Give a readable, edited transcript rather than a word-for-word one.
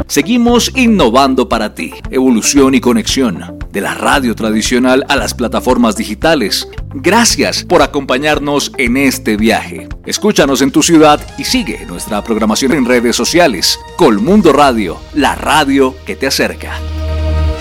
Seguimos innovando para ti. Evolución y conexión de la radio tradicional a las plataformas digitales. Gracias por acompañarnos en este viaje. Escúchanos en tu ciudad y sigue nuestra programación en redes sociales. Colmundo Radio, la radio que te acerca.